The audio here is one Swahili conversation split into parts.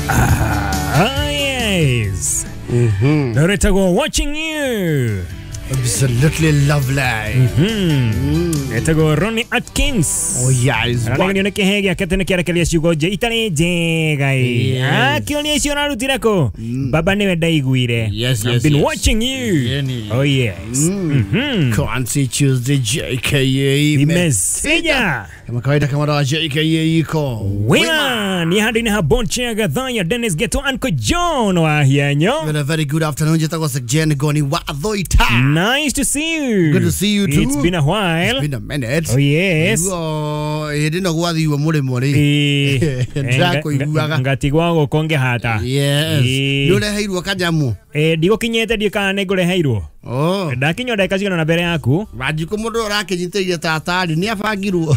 Yes. Loretta go watching you. Absolutely lovely. Eta go Ronnie Atkins. Oh yes. Anani ne kehege akatene kera kele shugo je itale je gai. Kioni sionalo tirako. Baba ne daiguire. Yes. I've been watching you. Oh yes. Currency Tuesday JKA Message. Kama kawaida kama dawa JKA iko. Wema ni hadi ni habonche ya gadhanya Dennis Geto Anko John wa hianyo. A very good afternoon. Jeta kwa Jen Goni wa Adhoita. Nice to see you. Good to see you too. It's been a while. It's been a minute. Oh yes. Didn't go you were more. Ndako iguaga. Ngati gwango konge hata. Yes. Yule hairwo kanyamu. Digo kinyete dika negole hairwo. Oh. Dakinyo daikazigana na bere yaku. Bajiko modo rake nyiteire tatari ni afagirwo.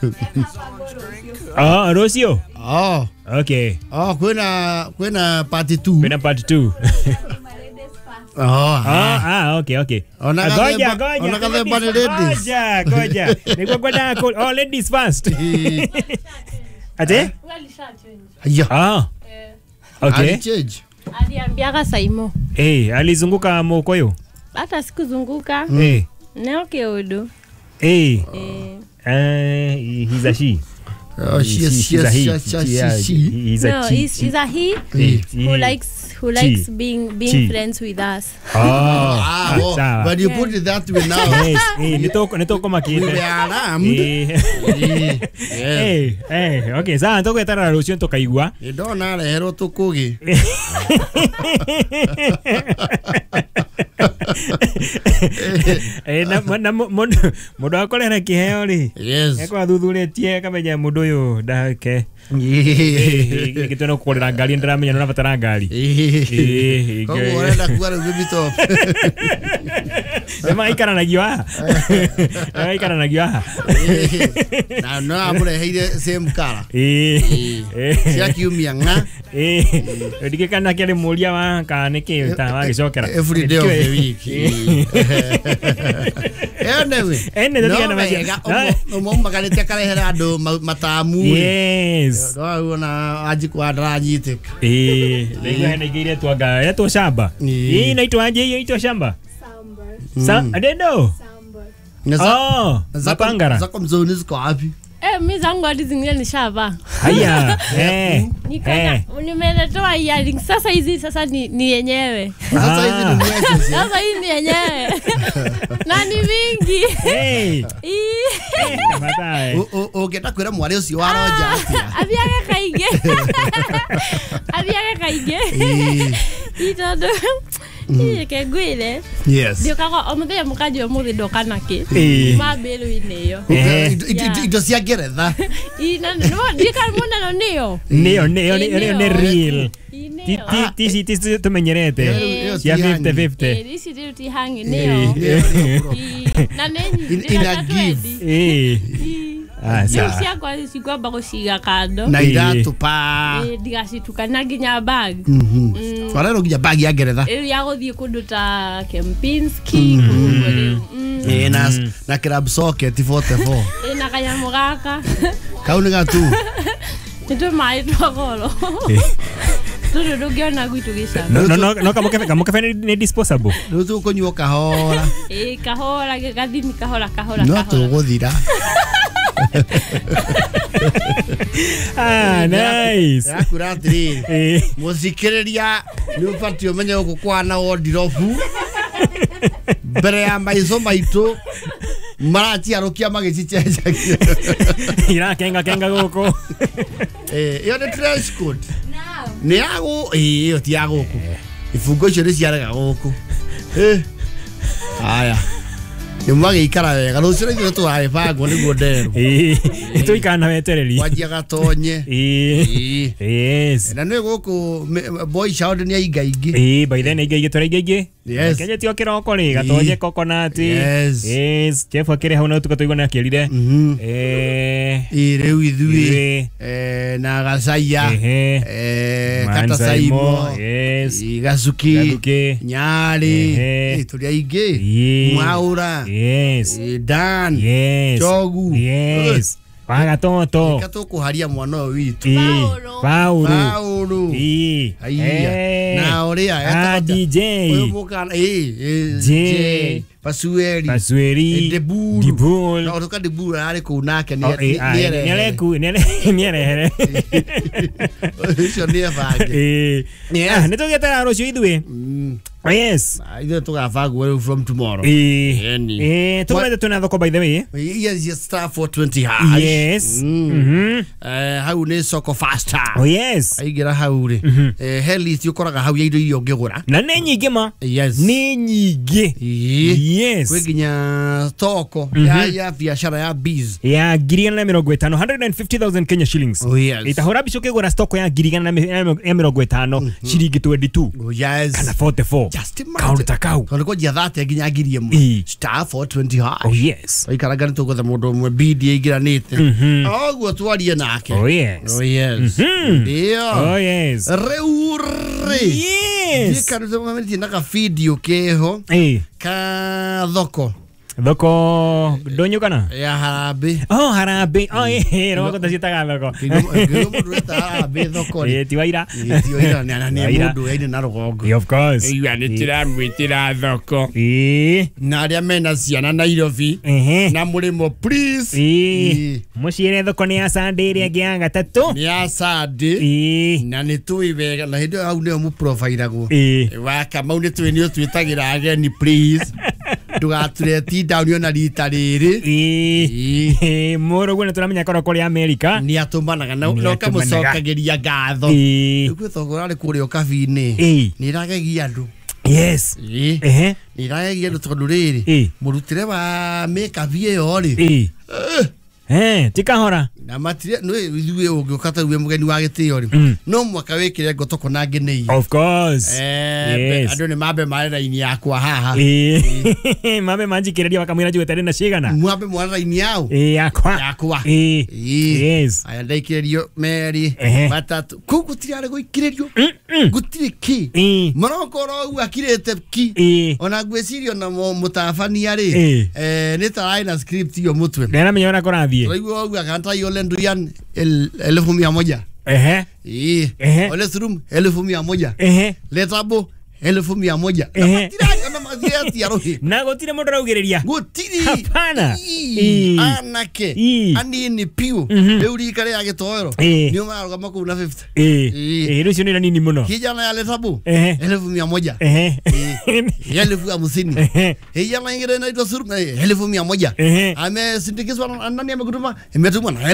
Oh, Rosio. Oh. Okay. Oh, kwena part 2. Kwena part 2. Okay. Goja. Goja. Nikukwenda all ladies first. Ate? Yeah. Okay. Change. Aliambiaga Saimo. Alizunguka Mokoyo. Hata sikuzunguka. Neo keudo. He's a she. Oh, she's a he. He's a he who likes being friends with us. But you put it that way now. Yes. Nitoko makite. Okay, sasa ntoko etara Rosio ntoka igwa. Ndona rehero tukugi. Mundu akole na kiheo ri. Yes. Eko athuthuretie kamenya mundu uyu ndake. Gitono kukorera ngari ndiramenya no nabatara ngari. Kogo renda kuara ubito. Ema ikaranagiwa. No amure heire same color. Cia kiumia nga. Ndikikana kile muria wa kanike tawa gicokera. Every day of the week. Ene ndikana maji. No magalete karehera andu matamu. Yes. No una ajikwa ndranyitik. Ndikana ngire twaga eto shamba. Inaitwa aje hiyo ito shamba? Samba. Adendo. Samba. Zapangara. Zako mzoni ziko wapi? Mimi zangu hadi zingine nishava. Haya. Nimeletoa earrings sasa ni yenyewe. Sasa hizi ni mwetu. Sasa hii ni yenyewe. Na ni mingi. Ugenda kwira mwari ucio waroja atia. Abiaga kaige. Itondo. Kegwile. Yes. Dio kago omuthia mukaji omuthi ndokanaki. Mabelo ineyo. Indo cia Ngeretha. Ina no dikamuna no neo. Neo ne real. Titi tumenyerete. Ya 50-50. This is the hang neo. Na nenyi. Ina give. Sia kwa sigwa bago siga kado. Na iratu pa. Digasitukana nginya bag. Farero nginya bag ya Ngeretha. Ya gothie kundu ta Kempinski kugore. Na club socket 44. Na kanyamu gaka. Kauni gatu. Nito mai twagoro. Tudo ngiona gwitu gicana. No kamo kafe ni disposable. No tu kunywa kahora. Kahora gathini kahora. No tuguthira. Nice. Akuratiri. Musikireria ni ufatio menye gukwana wardrobe. Bere ya maizo maitu. Marati arokia magicicheja. Ira kenga goko. Yo the dress code. Ni ago yo ti ago ku. Ifungo chere ciaraga goko. Aya. Nimwage ikara wega no cire ndio twae bango niguo ndero. Ito ikana wetereri. Wajia gatonye. Yes. Na nwe goko boy shout ni aigaigi. By then aigaigi tora aigaigi. Yes. Kenye tio kiroko ri gatonye coconut. Yes. Chef akire hau no tukatoigwa na kirire. Reu ithui. Na gasaya. Kata saimo. Yes. Gazuki. Nyari. Turi aigi. Mwaura. Yes. Dan. Yes. Chogu. Yes. Wagatoto. Katukuharia mwana witu. Paulo. Na oria DJ. Mukana J Pasueri Debul na otoka Debul ari ku nake niere sio nie fage nitogeta rocio idwe yes either to have go from tomorrow tumete tuna thoko by the way yes star 420 hash yes how ne soko faster yes aigira hauri heli tiokoraga hau indo iyo ngigura na ni nyingi ma yes ni nyingi yes kweginya stoko ya biashara ya biz ya giriana 150,000 Kenya shillings itahora bicoke gura stoko ya giriana 150 shilingi 22 yes kana 44 just counter cow ko jia thate ginya girie mu star 420 hash yes aikaraga ni tugothe mundu mwe bid igiranite oguo twarie nake yes yes yes reure yes dikanu zamamenti naka video keho ka thoko donyo kana ya harabe no ko tasita thoko mundu eta harabe thoko tiwaira ni mundu ine na rugongo of course ya ni tiramwitira thoko na aria mena ciana Nairobi na murimo please muciire thoko ni ya Sunday ria gianga tatu ni ya Sunday na ni tuiwega na hindo au ne mu profile go waka mau ni twi ni twitagira ageni please dugatureti down na rita riri moro gwena turamenya koro kuri America ni atumanaga no kamucokagiria ngatho gwithogora ri kuri okabi-ini ni ragegia andu yes ni ragegia andu tondu riri murutire wa makeup iyo ri tikahora na matire no ithuĩ ũngĩũkata uwe mugeni wa gĩtĩo ri no mwaka wĩkĩre ngotoko na ngenei of course andũ nĩ mambe marĩ raini yakwa haha mambe manjikĩrĩria wakamwĩra njũĩ tarĩ na cigana mambe marĩ raini yao yakwa yes aya ndaikĩrĩrio merĩ matatũ kũu gũtirĩ gũikĩrĩrio gũtirĩ ki marokoro ũguo akirĩte ki ona ngwĩciria na mũtabania rĩ nĩ tarai na script iyo mũtwe nĩaramenya ona kũrathiĩ Oigo uga kanta yole nduyan 1100 ole surum 1100 letabo 1100 na maziati ya rohi na gotire mundu raugiriria gotiri hapana anake anini piu euri kare ya gitoero ni umaruga maku na 50 rucio ni nini muno kijana ya letabo 1100 ya 1050 kijana ingire na ito surum 1100 ame sindikizwa anani amekutuma imetumwa na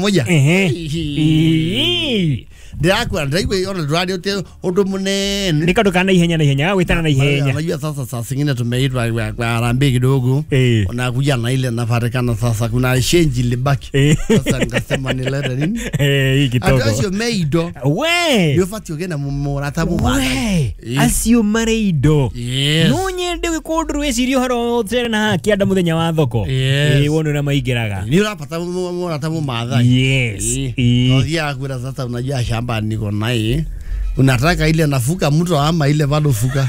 1100 Ndiakwa ndaiwe ona radio te undu munene nikadukana ihenya witana na ihenya unajua sasa singine tumeitwa kwa Harambee kidogo ona kuja na ile nafarekana sasa kuna change libaki sasa nikasema ni leta nini hii kitoko asio meido we yofati ogena murata mu we asio mareido nunye ndewe kodru wecirio haro tsere na kianda muthenya wa thoko wono na maigiraga ni urapata murata mu mathai yes ndio kura sasa unajua shamba niko naye unataka ile nafuka mtu ama ile bado fuka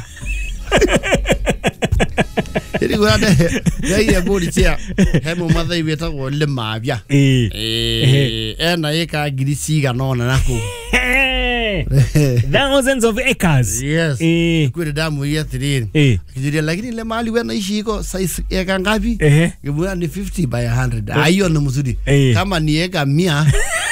ili gurade ya bodi tia hemo mathai wetagwo le mabia ena eka girisiga nona nako thousands of acres yes kwere damu yetiriri kijiria lakini ile mali wena ishi iko size eka ngapi gebura ni 50 by 100 ayo ni mzuri kama ni eka 100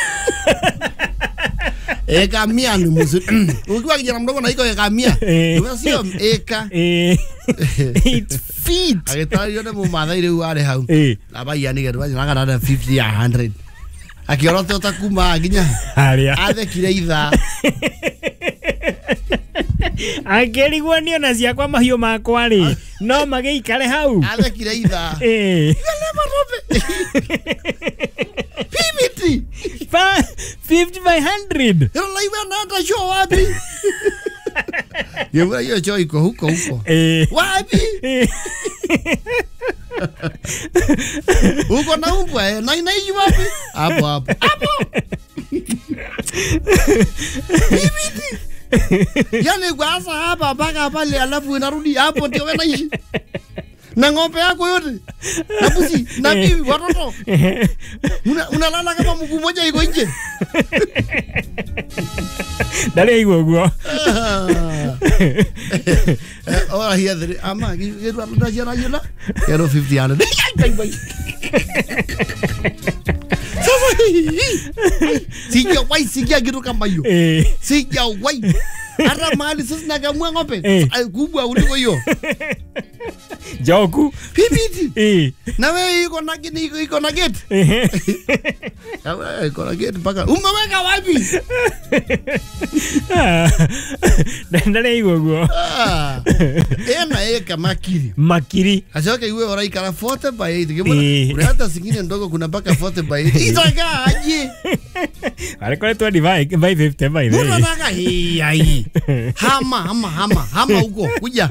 eka 100 ni mzuri ukiwa kijana mdogo na iko eka 100 sio eka 8 feet agitari yone mu mathai riu ari hau aba yani geru bana kana 50 ya 100 akiorote utakuma ginya aria athekire itha akirigwo nio na ciakwa mahiũ makwa ri no magĩikare hau athekire itha ile marobe 50 by 100 ilo laiwe nanda show wapi yewa hiyo cho iko huko wapi huko na umbwa na inaishi wapi hapo yani kwanza hapa mpaka pale alafu inarudi hapo ndio wewe naishi Na ng'ombe yako yote. Na mbuzi, na bibi, watoto. Unalala kama mguu mmoja iko nje. Dale hiyo guo. Oh, here the ama yetu atajana yula. Yero 50 Sasa sija kitu kama hiyo. Sija wai. Ara mali sasa nakamua ng'ombe. Kubwa kuliko hiyo. Joku. Pipiti. Na wewe iko na gate. Iko na gate mpaka. Umeweka wapi? Ndale hiyo guo. Eka makiri. Makiri. Achoka iwe ora ikara 40 by 8. Kuna hata zingine ndogo kuna mpaka 40 by 8. Itaka aje. Alikuwa tu by 50 by 8. Unataka hii. Hama huko kuja.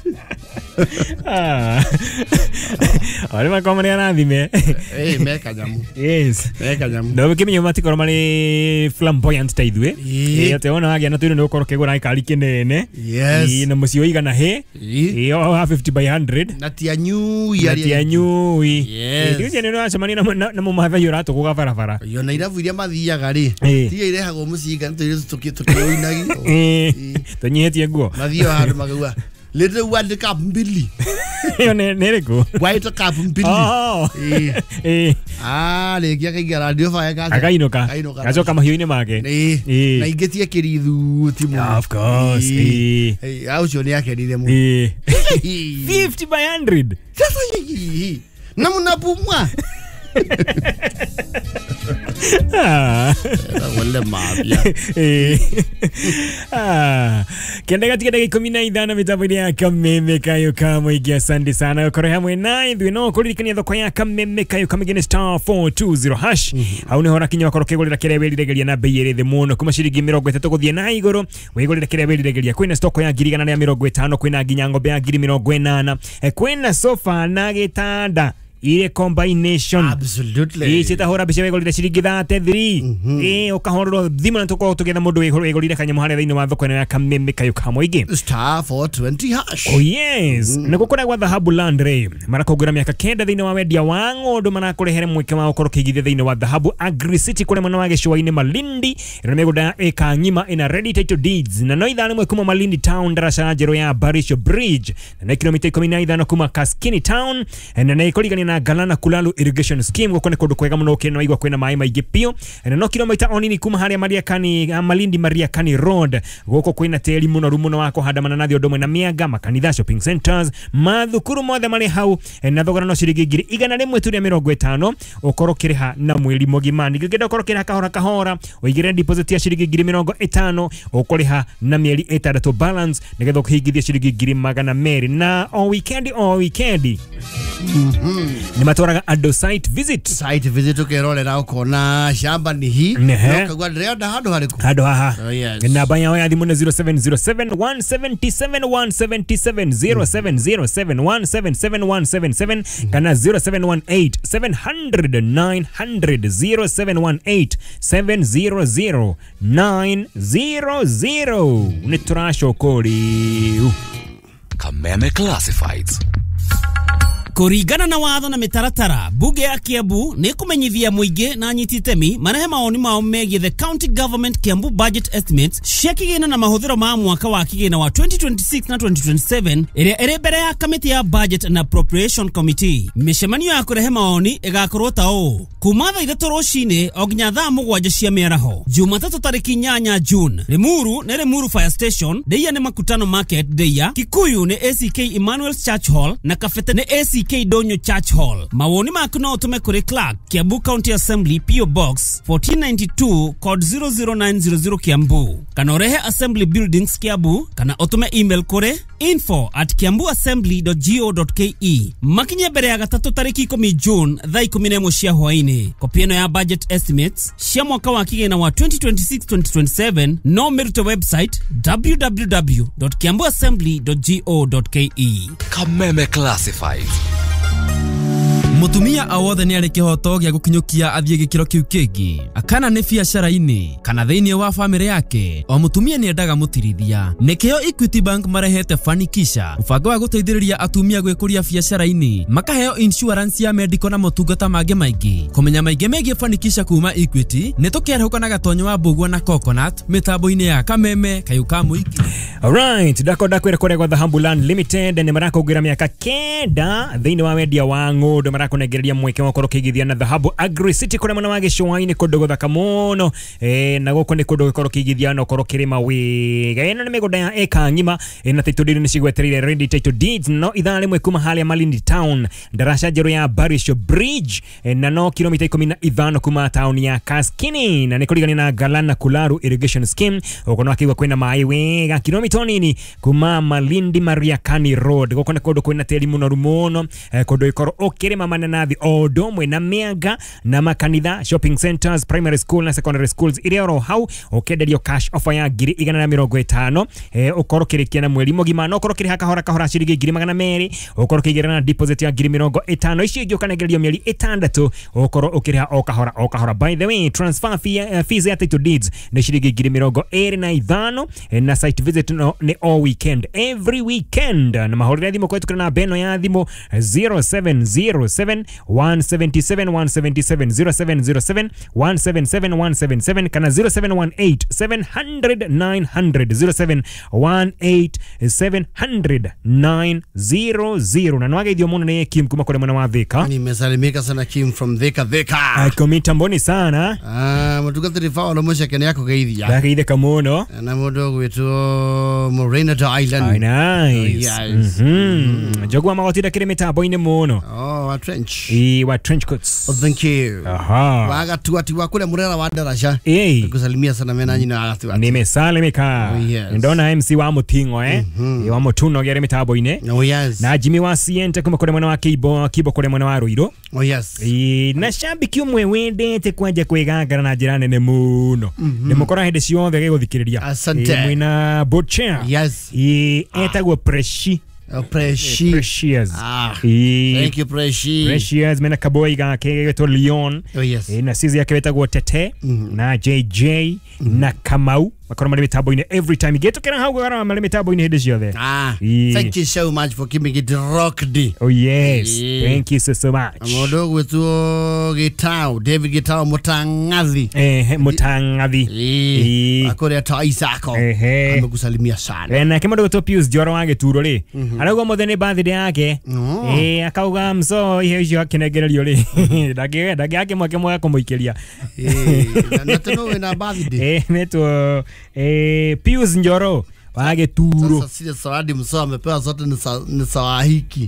Wale makomani anathime. Meka jamu. Yes. Meka jamu. Ndo kimenya matikoro mari flamboyant ta ithwe. Ate ona wagi na twino ukoro kegura ikari kinene. Yes. Na mucio igana he. Yo 50 by 100. Na tianyu yari. Na tianyu. Yes. Ndiye neno acemani na mumatha yura to kuga barabara. Yo na iravu iria mathiaga ri. Tiga irehagwo mucinga nitwire tukio inagi. Tonyetie guo. Mathio handu magua. Little World Cup mbili. Yo nereko. White Cup mbili. Oh. Legia kaingia radio fire ka. Akainoka. Gacoka mahiu-ini make. Na ingetie kirithu timu. Of course. Au cio ni akenire mu. 50 by 100. Sasa namuna pumwa. Wale mapya. Kenda katika dakika 15 mitambo ya Kameme Kayo kama igia sandi sana ukore hamwe naye ndwino kuririkania thoko ya Kameme Kayo kama gene star 420 hash haune hora kinya wakoro kegolera kerebeli regelia na bei ere muno kuma shiringi 30 guthie na igoro wigolera kerebeli regelia kwina stoko ya 150 kwina nginya ngombe ya 80 kwina sofa na gitanda ile combination absolutely ita hora biche wegolira shiringi 33 ukahorwo thimu na tuko tugetha mundu wegolira kanya muhare thiini wa thoko ya Kameme Kayo kama ige star 420 hash. Oh yes nikukora gwa Dhahabu Landry marakogura miaka kenda thiini wa wendia wa ng'ondu marakurehere mweke wa ukoro kigithie thiini wa Dhahabu Agri City kule mwana wa Gicua-ini Malindi ina miguda eka ngima ina ready title deeds na no ithano mwe kuma Malindi town darasa njero ya Barisho Bridge na kilomita 15 kuma Kaskini town na ikorigania na Galana Kulalu irrigation scheme gukone kundu kwega muno kino igwa kwina mai maige pio na no kilomita onini kuma haria Mariakani Malindi Mariakani road guko kwina teri muno rumuno wako hada mananathi odomwe na miaga makanitha shopping centers mathukuru mothe mari hau na thogora no ciringi 150 ukoro kiriha na mweri mugima nigenda ukoro kiriha kahora uigire deposit ya ciringi 50 ukoriha na mieri 3 balance nigetha kuhingithia ciringi 200 na o weekend ni matwaraga ando site visit ukerorera ukona shamba ni hii ukagwa ndirenda handu hariku handu haha namba yao ya thimu 0707 177 0707 177 177 kana 0718 700 900 0718 700 900 nitrasho kori Kameme Classifieds. Kurigana na watho na mitaratara bunge ya Kiambu ni kumenyithia muingi na anyititemi marehe maoni mao megie the county government Kiambu budget estimates cia kigina na mahuthiro ma mwaka wa kigina wa 2026 na 2027 iria iri mbere ya kamiti ya budget and appropriation committee. Mishemanio ya kurehe maoni igakorwo ta uu kuma thaa 3 rucini o nginya thaa 7 cia miaraho Jumatatu tariki 8 June. Limuru fire station, Deia ni Makutano market Deia, Kikuyu ni ACK Emmanuel's Church Hall na Kafete ni ACK Donyo Church Hall. Mawoni maku no utume kuri Clark, Kiambu County Assembly, PO Box 1492 code 00900 Kiambu. Kana urehe Assembly Buildings Kiambu, kana utume email kuri info@kiambuassembly.go.ke. Makinya mbere ya gatatu tariki 10 June thaa 11 cia hwaini. Kopieno ya budget estimates cia mwaka wa kigina wa 2026-2027 no mirute website www.kiambuassembly.go.ke. Kameme Classifieds. mutumia awothe ni ari kihoto gya gukinyukia athie gikiro kiu kingi akana ni biacara-ini kana thiini wa family yake o mutumia ni endaga mutirithia nikio Equity Bank marehete Fanikisha mubango wa guteithiriria atumia gwikuria biacara-ini makaheo insurance ya medical na motungata mangi maingi kumenya maingi megie Fanikisha kuma Equity ni tukiarhuka na gatonyo wa Mbugua na Coconut mitambo-ini ya Kameme Kayuka Muiki. Alright, dakwira kore kwa Dhahabu Land Limited ni marakugira miaka kenda thiini wa wendia wa ng'ondu marakunegereria mweke wa korokigithia na Dhahabu Agri City kore mwana wa gicua-ini kundu guthaka muno na guku ni kundu korokigithia no korokirima wiga ino ni migunda ya eka ngima na title deed ni cigwetereire ready title deeds no ithaa rimwe kuma haria Malindi town darasha njeru ya Barisho Bridge na no kilomita 15 kuma town ya Kaskini na ni kurigania na Galana Kularu irrigation scheme ukono akiwa kwina mai wiga kilomita nini kuma Malindi Mariakani road guko ni kundu kwina teri muno rumono kundu ikoro okirima mananathi odomwe na mianga na makanitha shopping centers primary school na secondary schools irioro hau okenderio cash offer ya 150 ukoro kirikia na mweri mugima no ukoro kiriha kahora ciringi 200 ukoro kigira na deposit ya 50 icio igio kanegererio mieri 6 ukoro ukiriha o kahora by the way transfer fees ya title deeds ni ciringi 25 na site visit no ni all weekend every weekend na mahorera thimo kwetu kana beno ya thimo 0707 177 177 0707 177 177 kana 0718 700 900 0718 700 900 na nwage idio muno ni Kim kuma kule mwana wa Thika. Nimesalimika sana Kim from Thika. Komita mboni sana. Matugatiri fawa no musha kene yako geithia. Dageithe kamuno. Na modo gwetu Morena Island. Nice. Jogwa magotira kire mitambo-ini muno. Wa trench. Wa trench coats. Thank you. Waga tuati wa kule Murera wa Darasha. Kusalimia sana mena nyina agatuati. Nimesalimika. Ndona MC wa Mutingo wa Mutuno gere mitambo-ini. Na Jimmy wa Siente kuma kule mwana wa Kibo kule mwana wa Ruiro. Na shambiki umwe wendete kwanja kwigangara na njira nene muno. Ni mukora hende ciothe giguthikiriria. Asante. Mwina Butcher. Etagwo Precious. Thank you Precious mena kaboi ga kegeto Leon. Na sizi yake etagwo Tete na JJ na Kamau makoro mali mitambo-ini every time geto kena hau gara mali mitambo-ini hende ciothe. Thank you so much for keeping it rocked. Oh yes. Thank you so much. Amodo gwetu Gitao David Gitao Mutangathi. Mutangathi. Akore ta Isako. Amekusalimia sana. Na kimodo gwetu Pius Joro wage turo ri. Arauga mutheni birthday yake. Akauga mso hiyo kinegererio ri. Dage yake mwake mwa kumuikiria. Na teno wena birthday. Neto Pius Njoro wage turo. Sasa sile sawadi mso amepewa zote ni sawahiki.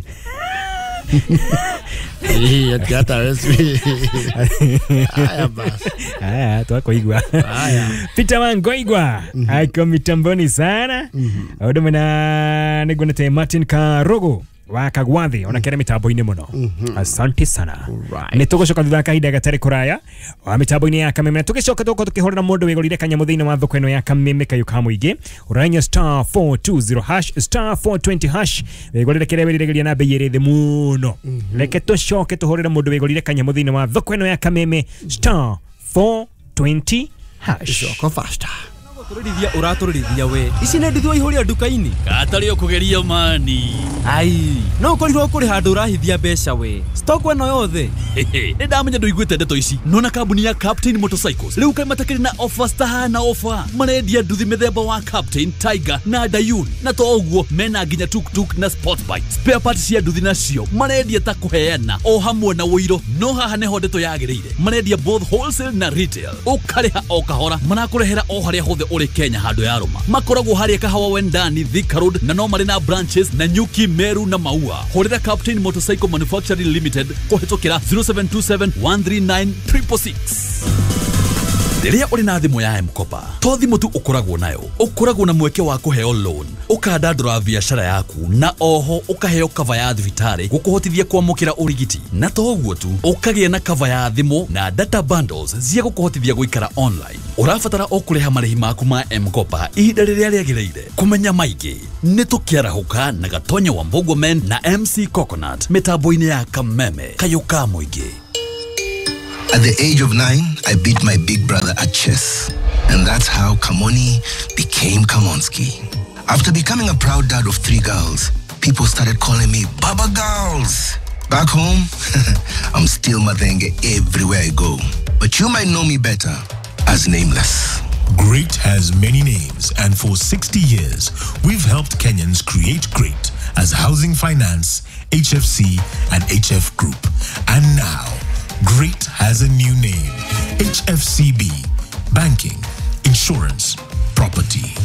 Hata wesi. Haya basi. Tuwako igwa. Peter Wangoigwa. Aiko mitamboni sana. Odo na negonete Martin Karogo wakagwathi ona kere mitambo-ini muno. Asante sana. Ni tugucoka thutha kahinda gatari kuraya wa mitambo-ini ya Kameme tugicoka tukihorera mundu wigurire kanyamu thiini wa thoko ino ya Kameme Kayuka Muingi uranya *420# *420# wigurire kere wirigeria na bei iri thi muno. Reke tucoke tuhorere mundu wigurire kanyamu thiini wa thoko ino ya Kameme *420#. Icoko faster. Turithia uraturithia we ici ne ndithwa ihuria nduka-ini gatari okugeria mani no korirwo kuri handu urahithia mbeca we stock eno yothe ni ndamenya nduiguite ndeto ici nona kambuni ya Captain Motorcycles riu kai matakiri na offers tahana offer marendia nduthi mithemba wa Captain Tiger na Dayun na to uguo mena nginya tuk na sport bike spare parts cia nduthi nacio marendia ta kuheana o hamwe na wiro no haha neho ndeto yagirire marendia both wholesale na retail ukariha o kahora manakurehera o haria hothe uri Kenya handu ya Roma makoragwo haria Kahawa Wendani Thika Road na no mari na branches na Nyuki Meru na Maua horera Captain Motorcycle Manufacturing Limited kuhetokera 0727 139 666. Rĩrĩa ũrĩ na thimũ ya M-Kopa, to thimũ tu ũkoragwo nayo, ũkoragwo na mweke wa kũheo loan, ũkandandũra biacara yaku, na oho ũkaheo cover ya thibitarĩ gũkũhotithia kwamũkĩra ũrigiti. Na to ũguo tu, ũkagĩa na cover ya thimũ na data bundles cia gũkũhotithia gũikara online. Ũrabatara o kũrĩha marĩhi maku ma M-Kopa ihinda rĩrĩa rĩagĩrĩire. Kũmenya maingĩ, nĩ tũkĩarahũka na Gatonyo wa Mbogomen na MC Coconut mĩtambo-inĩ ya Kameme, Kayuka mũingĩ. At the age of 9, I beat my big brother at chess. And that's how Kamoni became Kamonski. After becoming a proud dad of 3 girls, people started calling me Baba Girls. Back home, I'm still Madenge everywhere I go. But you might know me better as Nameless. Great has many names, and for 60 years, we've helped Kenyans create great as Housing Finance, HFC, and HF Group. And now, Great has a new name, HFCB, Banking, Insurance, Property.